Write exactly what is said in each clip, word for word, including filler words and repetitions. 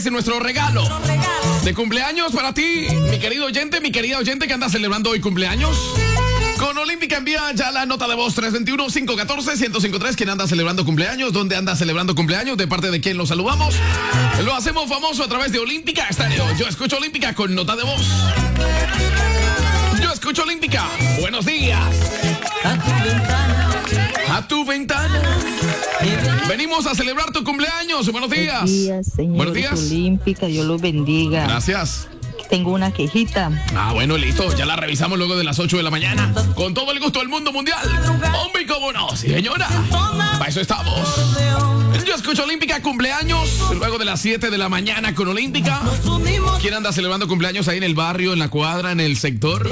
en nuestro regalo de cumpleaños para ti, mi querido oyente, mi querida oyente que anda celebrando hoy cumpleaños. Con Olímpica envía ya la nota de voz tres dos uno, cinco uno cuatro, uno cero cinco tres. ¿Quién anda celebrando cumpleaños? ¿Dónde anda celebrando cumpleaños? ¿De parte de quién lo saludamos? Lo hacemos famoso a través de Olímpica Estéreo. Yo escucho Olímpica con nota de voz. Yo escucho Olímpica. Buenos días. A tu ventana. A tu ventana. Venimos a celebrar tu cumpleaños. Buenos días. Buenos días, señor. Buenos días. Olímpica, Dios los bendiga. Gracias. Tengo una quejita. Ah, bueno, listo. Ya la revisamos luego de las ocho de la mañana. Con todo el gusto del mundo mundial. Hombre, cómo no, sí, señora. Para eso estamos. Yo escucho Olímpica cumpleaños. Luego de las siete de la mañana con Olímpica. ¿Quién anda celebrando cumpleaños ahí en el barrio, en la cuadra, en el sector?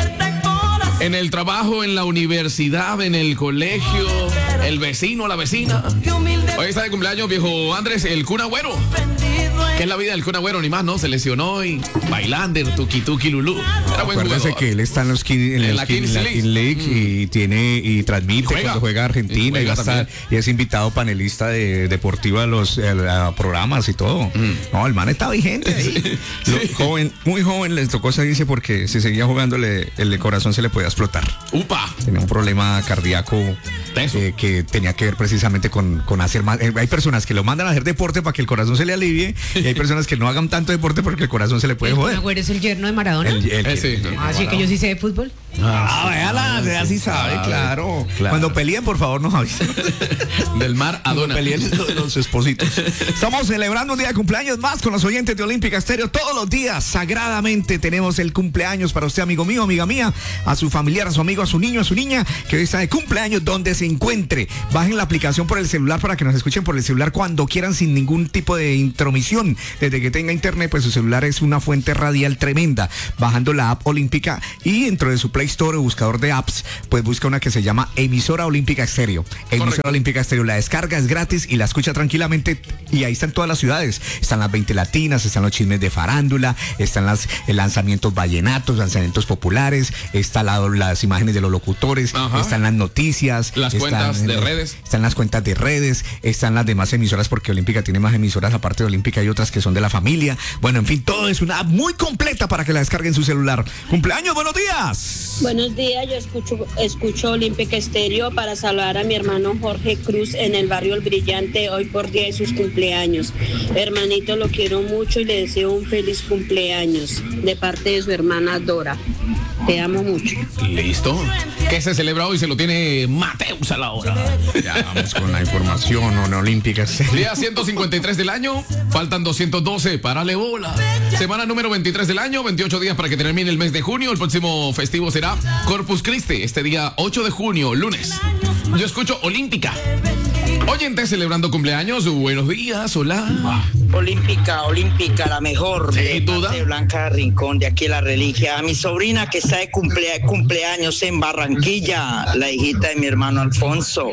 En el trabajo, en la universidad, en el colegio, el vecino, la vecina. Hoy está de cumpleaños viejo Andrés, el Kun Agüero. ¿Qué es la vida del Kun Agüero? Ni más, ¿no? Se lesionó y bailander, tuki tuki lulú. Era buen Acuérdese jugador. que él está en, los kin, en, En los la kin, Kings la League. Kings League Mm. y tiene y transmite Y juega. cuando juega Argentina Y y, juega va a estar- también. y es invitado panelista de deportivo a los a, a programas y todo. No, el man está vigente ahí. Lo- joven, muy joven, le tocó salirse porque si seguía jugando le- el corazón se le podía explotar. Upa. Tenía un problema cardíaco Tenso. eh, que tenía que ver precisamente con, con hacer más. eh, hay personas que lo mandan a hacer deporte para que el corazón se le alivie y hay personas que no hagan tanto deporte porque el corazón se le puede ¿El Kun joder. Agüero es el yerno de Maradona? El- el- Eh, sí. el- el- Así que yo sí sé de fútbol. Ah, véala, así sabe, sabe, claro. claro. Cuando peleen, por favor, nos avisen. Del mar a Cuando dona. peleen los, los espositos. Estamos celebrando un día de cumpleaños más con los oyentes de Olímpica Estéreo. Todos los días, sagradamente, tenemos el cumpleaños para usted, amigo mío, amiga mía, a su familiar, a su amigo, a su niño, a su niña, que hoy está de cumpleaños donde se encuentre. Bajen la aplicación por el celular para que nos escuchen por el celular cuando quieran sin ningún tipo de intromisión. Desde que tenga internet, pues su celular es una fuente radial tremenda. Bajando la app Olímpica y dentro de su Play Store o buscador de apps, pues busca una que se llama Emisora Olímpica Estéreo. Emisora Correcto. Olímpica Estéreo, la descarga es gratis y la escucha tranquilamente y ahí están todas las ciudades. Están las veinte latinas, están los chismes de farándula, están las eh, lanzamientos vallenatos, lanzamientos populares, están la- las imágenes de los locutores, Ajá. están las noticias, Las están, cuentas de eh, redes. Están las cuentas de redes, están las demás emisoras porque Olímpica tiene más emisoras aparte de Olímpica y otras que son de la familia. Bueno, en fin, todo es una app muy completa para que la descarguen en su celular. ¡Cumpleaños, buenos días! Buenos días, yo escucho, escucho Olímpica Estéreo para saludar a mi hermano Jorge Cruz en el barrio El Brillante hoy por día de sus cumpleaños. Hermanito, lo quiero mucho y le deseo un feliz cumpleaños de parte de su hermana Dora. Te amo mucho. Listo. ¿Qué se celebra hoy? Se lo tiene Mateus a la hora. Ya vamos con la información en Olímpica Estéreo. Día ciento cincuenta y tres del año, faltan doscientos doce, párale bola. Semana número veintitrés del año, veintiocho días para que termine el mes de junio. El próximo festivo será Corpus Christi, este día ocho de junio, lunes. Yo escucho Olímpica. Oyentes celebrando cumpleaños, buenos días, hola. Olímpica, Olímpica, la mejor. Sin de duda. parte de Blanca Rincón, de aquí la reliquia. A mi sobrina que está de cumplea- cumpleaños en Barranquilla, la hijita de mi hermano Alfonso.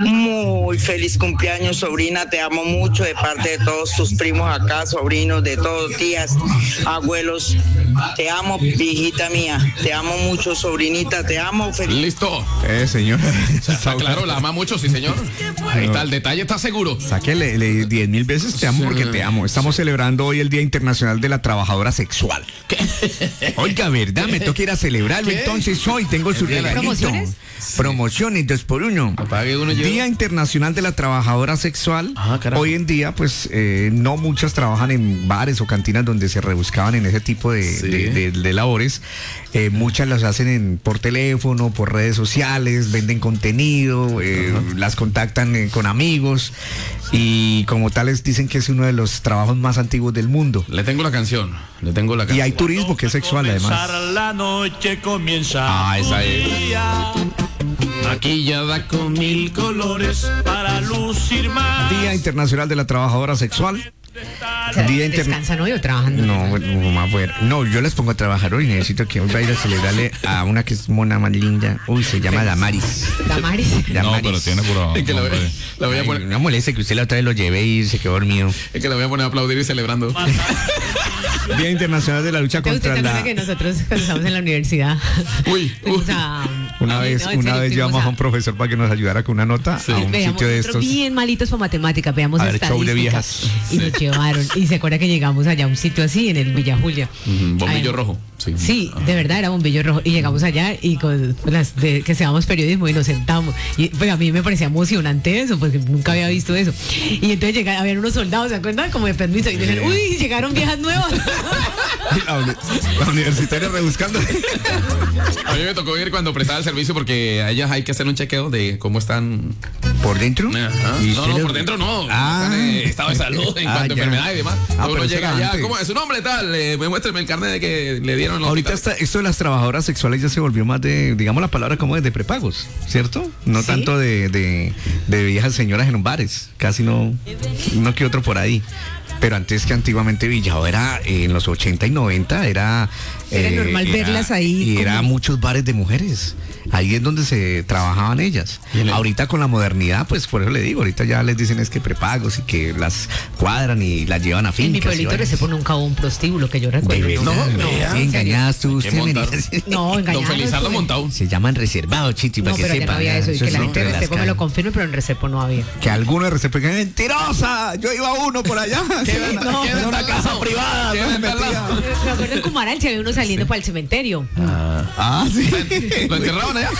Muy feliz cumpleaños, sobrina, te amo mucho de parte de todos tus primos acá, sobrinos, de todos tías, abuelos. Te amo, hijita mía. Te amo mucho, sobrinita, te amo. Feliz. Listo. Eh, señor. Está claro, la ama mucho, sí, señor. Ahí está, el detalle está seguro. Sáquele le- diez mil veces te amo porque te amo. Estamos celebrando hoy el Día Internacional de la Trabajadora Sexual. Oiga, ¿verdad? Me toca ir a celebrarlo. ¿Qué? Entonces hoy tengo su ¿El día de la- regalito. ¿Promociones? Promociones, dos por uno. Pague uno, llevo. Día Internacional de la Trabajadora Sexual. Ah, carajo. Hoy en día, pues, eh, no muchas trabajan en bares o cantinas donde se rebuscaban en ese tipo de, Sí. de- de- de labores. Eh, muchas las hacen en, por teléfono, por redes sociales, venden contenido, eh, las contactan eh, con amigos y como tales dicen que es uno de los trabajos más antiguos del mundo. Le tengo la canción. Le tengo la Y canción. hay turismo que es sexual además. La noche comienza. Ah, esa es. Aquí ya da con mil Colores para lucir más. Día Internacional de la Trabajadora Sexual. Día interna- ¿Descansan hoy o trabajando? No, bueno, mamá, bueno. No, yo les pongo a trabajar hoy. Necesito que hoy vaya a ir a celebrarle a una que es mona más linda. Uy, se llama Damaris. Damaris. No, Damaris. pero tiene puro. Es que la voy, nombre. la voy a Ay, poner, no moleste que usted la otra vez lo llevé y se quedó dormido. es que la voy a poner a aplaudir y celebrando. Día Internacional de la Lucha ¿Usted contra se acuerda la... que nosotros cuando estábamos en la universidad Uy, fuimos uy. a, Una Ay, vez, no, en una serio, vez fuimos llevamos a- a un profesor para que nos ayudara con una nota a un Veamos, sitio de nosotros estos. bien malitos para matemáticas, veamos A ver, show de estadísticas. viejas. Y nos llevaron. Y se acuerda que llegamos allá a un sitio así, en el Villa Julia. Ujú, bombillo Ay, rojo. Sí, Sí, de verdad era bombillo rojo. Y llegamos allá y con las de que seamos periodismo y nos sentamos. Y pues a mí me parecía emocionante eso, porque nunca había visto eso. Y entonces llegaron, habían unos soldados, ¿se acuerdan? Como de permiso. Y dijeron, uy, llegaron viejas nuevas. La, uni- la universitaria rebuscando. A mí me tocó ir cuando prestaba el servicio porque a ellas hay que hacer un chequeo de cómo están. ¿Por dentro? Ajá. ¿Y No, no, ustedes- por dentro no. Ah. Están en estado de salud en Ah, cuanto a ya. enfermedad y demás. Ah, Luego pero uno eso llega era allá, antes. ¿cómo es su nombre tal? Eh, me muéstrame el carnet de que le dieron en el Ahorita hospital. está, esto de las trabajadoras sexuales ya se volvió más de, digamos la palabra como es de prepagos, ¿cierto? No Sí. tanto de, de, de viejas señoras en bares, casi no, no que otro por ahí. Pero antes que antiguamente Villao era, eh, en los ochenta y noventa, era... Era normal verlas ahí Y como- era muchos bares de mujeres. Ahí es donde se trabajaban ellas. Y en el- Ahorita con la modernidad, pues por eso le digo, ahorita ya les dicen es que prepagos y que las cuadran y las llevan a En mi fincas. y pueblito vainas. Recepo nunca hubo un prostíbulo que yo recuerdo. De verdad, No, no, vea. sí, engañadas tú, Qué usted me montar. dice. No, Don engañados. Felizardo pues. montado. Se llaman reservados, Chiti, para No, que pero ya sepa. no había eso. Y que es la no gente de de las Recepo me lo calles. confirme, pero en Recepo no había. Que alguno de Recepo que mentirosa, yo iba a uno por allá. Queda- Sí, queda era una al casa lado. privada, Queda no me al metía. lado. Me acuerdo en Cumaral se había uno saliendo para el cementerio. Ah, sí. ¿Lo enterraban allá?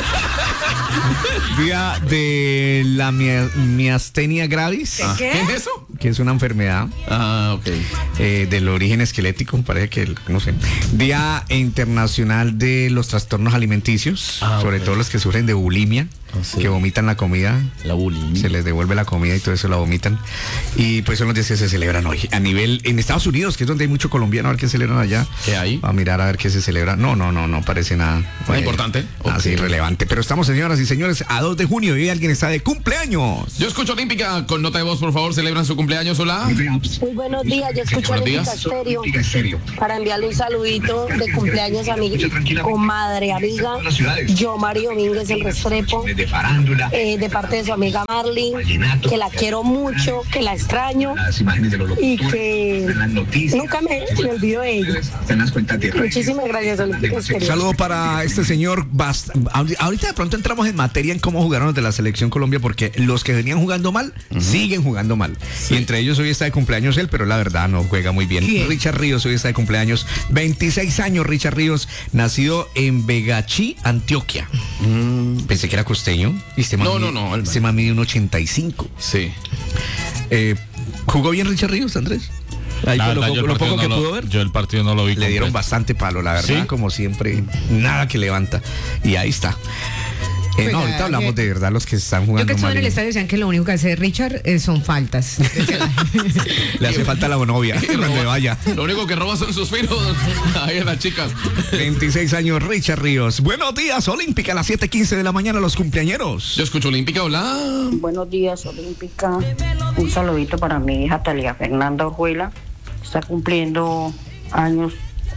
Día de la mia- miastenia gravis, ¿Qué? ¿Qué es eso? que es una enfermedad Ah, ok. eh, del origen esquelético, parece que, no sé. Día internacional de los trastornos alimenticios, Ah, sobre ok. todo los que sufren de bulimia, Ah, sí. que vomitan la comida. La bulimia. Se les devuelve la comida y todo eso la vomitan. Y pues son los días que se celebran hoy. A nivel, en Estados Unidos, que es donde hay mucho colombiano, a ver qué celebran allá. ¿Qué hay? A mirar a ver qué se celebra. No, no, no, no parece nada. ¿Muy importante? Así Ok. relevante. Pero estamos, señoras y señores, a dos de junio y hoy alguien está de cumpleaños. Yo escucho Olímpica con nota de voz, por favor, celebran su cumpleaños. Hola. Muy buenos días, yo escucho Buenos Olímpica días. Estéreo para enviarle un saludito de cumpleaños a mi comadre, amiga, yo Mario Domínguez el Restrepo, eh, de parte de su amiga Marley, que la quiero mucho, que la extraño y que nunca me, me olvido de ella. Muchísimas gracias, Olímpica Un Estéreo. saludo para este señor. Bast- Ahorita de pronto entramos en materia en cómo jugaron los de la selección Colombia, porque los que venían jugando mal siguen jugando mal. Y entre ellos hoy está de cumpleaños él, pero la verdad no juega muy bien. ¿Quién? Richard Ríos hoy está de cumpleaños. veintiséis años, Richard Ríos, nacido en Vegachí, Antioquia. Pensé que era costeño. Y este man No, mide- no, no, el- Este man mide un ochenta y cinco. Sí. Eh, ¿Jugó bien Richard Ríos, Andrés? Ahí La fue lo, verdad, yo poco- el lo partido poco que no lo- pudo ver. Yo el partido no lo vi Le dieron completo. bastante palo, la verdad, ¿Sí? como siempre, nada que levanta. Y ahí está. Eh, Pues no, nada, ahorita hablamos que- de verdad los que están Yo jugando que estuve mal. en el y- estadio decían que lo único que hace Richard eh, son faltas. Le hace falta la novia, donde vaya. Lo único que roba son suspiros. Ahí en las chicas. veintiséis años, Richard Ríos. Buenos días, Olímpica, a las siete quince de la mañana, los cumpleañeros. Yo escucho Olímpica, hola. Buenos días, Olímpica. Un saludito para mi hija Talia Fernanda Orjuela. Está cumpliendo años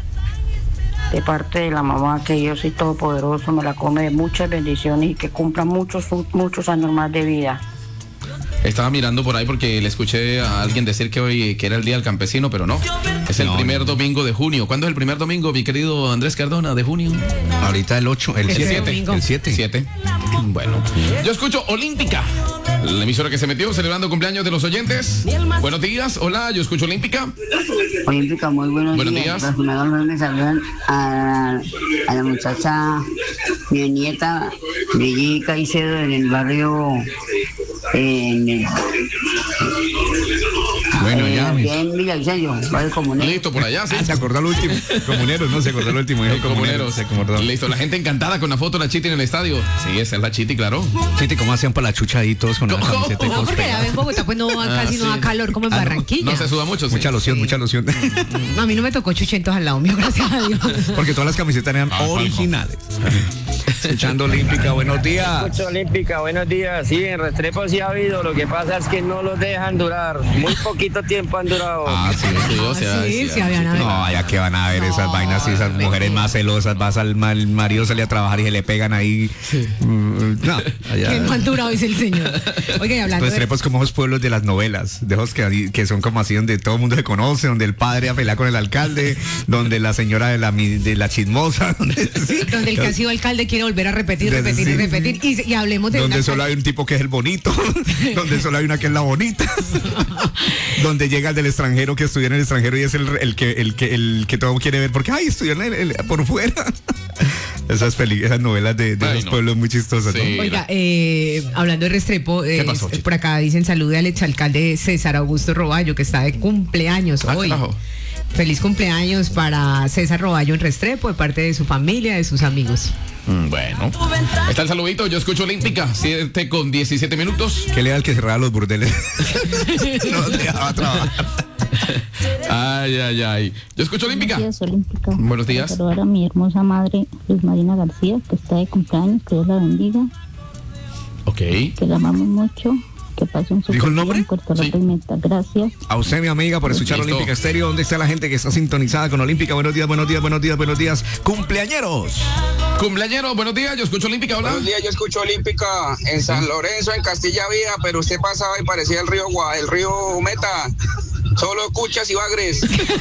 de parte de la mamá, que Dios es todopoderoso, me la come de muchas bendiciones y que cumpla muchos, muchos años más de vida. Estaba mirando por ahí porque le escuché a alguien decir que hoy que era el Día del Campesino, pero no. Es el No, primer no. domingo de junio. ¿Cuándo es el primer domingo, mi querido Andrés Cardona, de junio? Ahorita el ocho, el El siete. domingo. El siete. Siete. Bueno. Yo escucho Olímpica. La emisora que se metió celebrando cumpleaños de los oyentes. Buenos días. Hola, yo escucho Olímpica. Olímpica, muy buenos, Buenos días. Los primeros me saludan a, a la muchacha, mi nieta, Lili Caicedo, en el barrio, en, el- Bueno, eh, ya, aquí mis- en Villavicencio, barrio Comunero. Listo, por allá, sí. Ah, se acordó el último. Comuneros, no, se acordó el último. Dijo El comuneros. Comuneros. Se acordó. Listo, la gente encantada con la foto de la Chiti en el estadio. Sí, esa es la Chiti, claro. Chiti, ¿cómo hacían para la chucha ahí todos con la ¿Cómo? camiseta y No, todos porque pegados? ya en Bogotá pues no casi no sí. da calor como en Ah, no. Barranquilla. No se suda mucho, sí. Mucha loción, mucha loción. No, a mí no me tocó chuchentos al lado mío, gracias a Dios. Porque todas las camisetas eran Ah, originales. Escuchando Olímpica, buenos días. Escucho Olímpica, buenos días. Sí, en Restrepo sí ha habido, lo que pasa es que no los dejan durar. Muy poquito tiempo han durado. Ah, sí. Sí, o sea, sí, sí, sí, habían habido. No, ya que van a ver esas vainas y esas mujeres más celosas, vas al ma- el marido sale a trabajar y se le pegan ahí. Mm, No, allá. Qué mal durado dice el señor. Oiga, y hablando Pues de... trepos como esos pueblos de las novelas, de esos que, que son como así donde todo el mundo se conoce, donde el padre a pelear con el alcalde, donde la señora de la, mi- de la chismosa, donde, sí. Donde el que ha sido alcalde quiere volver a repetir, De- repetir, sí. y repetir. Y, y hablemos de Donde una solo hay un tipo que es el bonito, donde solo hay una que es la bonita, donde llega el del extranjero que estudia en el extranjero y es el, el que el que el que todo quiere ver porque ay estudió en el- el- por fuera. Esas peli, esas novelas de, de Ay, los no. pueblos muy chistosas, Sí. ¿no? Oiga, eh, hablando de Restrepo, eh, pasó, chico? por acá dicen salude al exalcalde César Augusto Roballo, que está de cumpleaños Ah, hoy. carajo. Feliz cumpleaños para César Roballo en Restrepo, de parte de su familia, de sus amigos. Mm, Bueno, ahí está el saludito. Yo escucho Olímpica, siete con diecisiete minutos. Que le da el que cerraba los burdeles. No dejaba trabajar. Ay, ay, ay. Yo escucho Olímpica. Buenos días, Olímpica. Buenos días. Quiero saludar a mi hermosa madre, Luz Marina García, que está de cumpleaños, que Dios la bendiga, Ok. que la amamos mucho, que pase un super ¿Dijo el nombre? día en Puerto Sí. Rico y Meta. Gracias. A usted, mi amiga, por escuchar Listo. Olímpica Estéreo. ¿Dónde está la gente que está sintonizada con Olímpica? Buenos días, buenos días, buenos días, buenos días. Cumpleañeros. Cumpleañero, buenos días. Yo escucho Olímpica. Hola. Buenos días, yo escucho Olímpica en San Lorenzo, en Castilla Vieja, pero usted pasaba y parecía el río Gua, el río Meta. Solo escuchas y bagres.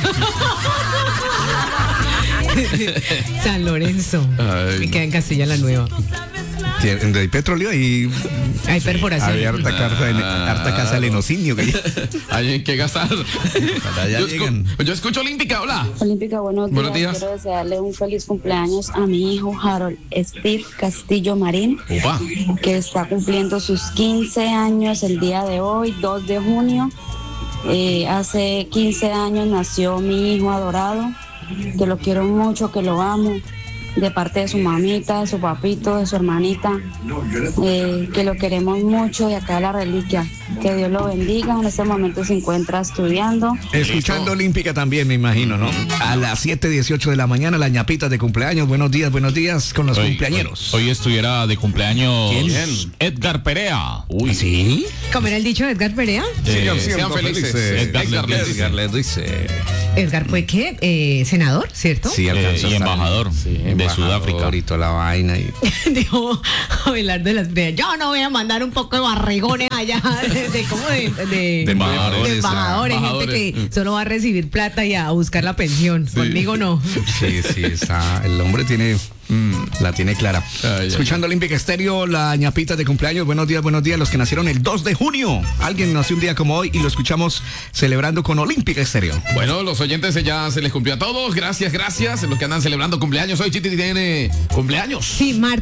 San Lorenzo, Ay, que no. queda en Castilla la Nueva. Tiene- Hay petróleo y Hay perforación. había harta, casa de, harta casa de lenocinio. Que Hay que gastar. allá Yo, llegan. escu- yo escucho Olímpica. Hola. Olímpica, buenos días. Buenos días. Quiero desearle un feliz cumpleaños a mi hijo Harold Steve Castillo Marín, Upa. que está cumpliendo sus quince años el día de hoy, dos de junio. Eh, hace quince años nació mi hijo adorado, que lo quiero mucho, que lo amo, de parte de su mamita, de su papito, de su hermanita, eh, que lo queremos mucho, y acá la reliquia. Que Dios lo bendiga. En este momento se encuentra estudiando. Escuchando Listo. Olímpica también, me imagino, ¿no? A las siete dieciocho de la mañana, las ñapitas de cumpleaños. Buenos días, buenos días con los Hoy, cumpleañeros. hoy, hoy estuviera de cumpleaños ¿Quién? Edgar Perea. Uy, ¿sí? ¿Cómo era el dicho de Edgar Perea? Sigan, Eh, sean felices. Edgar Edgar les les dice. dice. les dice. Edgar fue qué? Eh, senador, ¿cierto? Sí, eh, alcanzó y a estar embajador de embajador Sudáfrica. y toda la vaina. Y... Dijo Abelardo de las Breas, yo no voy a mandar un poco de barrigones allá, de, de ¿cómo? De, de, De embajadores, de embajadores, gente embajadores. que solo va a recibir plata y a buscar la pensión. Conmigo no. Sí, sí, está, el hombre tiene, mm, la tiene clara. Ay, Escuchando Olímpica Estéreo, la ñapita de cumpleaños. Buenos días, buenos días. Los que nacieron el dos de junio. Alguien nació un día como hoy y lo escuchamos celebrando con Olímpica Estéreo. Bueno, los oyentes ya se les cumplió a todos. Gracias, gracias. Los que andan celebrando cumpleaños. Hoy Chiti tiene cumpleaños. Sí, Marta.